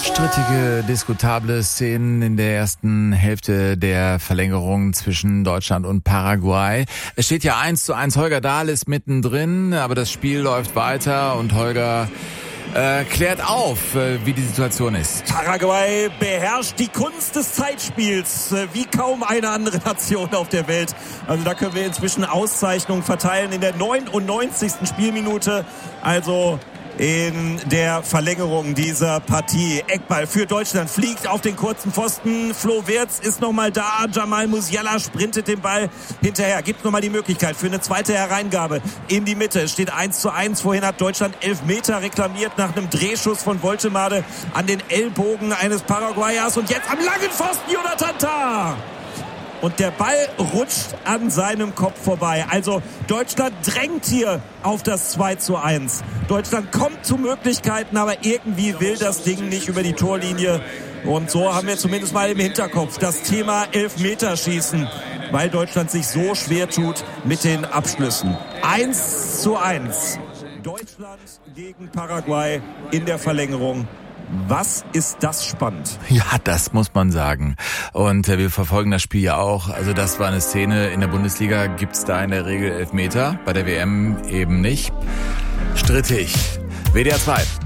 Strittige, diskutable Szenen in der ersten Hälfte der Verlängerung zwischen Deutschland und Paraguay. Es steht ja 1:1. Holger Dahl ist mittendrin, aber das Spiel läuft weiter und Holger klärt auf, wie die Situation ist. Paraguay beherrscht die Kunst des Zeitspiels wie kaum eine andere Nation auf der Welt. Also da können wir inzwischen Auszeichnungen verteilen in der 99. Spielminute. Also in der Verlängerung dieser Partie. Eckball für Deutschland fliegt auf den kurzen Pfosten. Flo Wirtz ist nochmal da. Jamal Musiala sprintet den Ball hinterher. Gibt nochmal die Möglichkeit für eine zweite Hereingabe in die Mitte. Es steht 1:1. Vorhin hat Deutschland 11 Meter reklamiert nach einem Drehschuss von Woltemade an den Ellbogen eines Paraguayers. Und jetzt am langen Pfosten Jonathan Tah. Und der Ball rutscht an seinem Kopf vorbei. Also Deutschland drängt hier auf das 2:1. Deutschland kommt zu Möglichkeiten, aber irgendwie will das Ding nicht über die Torlinie. Und so haben wir zumindest mal im Hinterkopf das Thema Elfmeterschießen, weil Deutschland sich so schwer tut mit den Abschlüssen. 1:1. Deutschland gegen Paraguay in der Verlängerung. Was ist das spannend? Ja, das muss man sagen. Und wir verfolgen das Spiel ja auch. Also das war eine Szene, in der Bundesliga gibt's da in der Regel Elfmeter, bei der WM eben nicht. Strittig. WDR 2.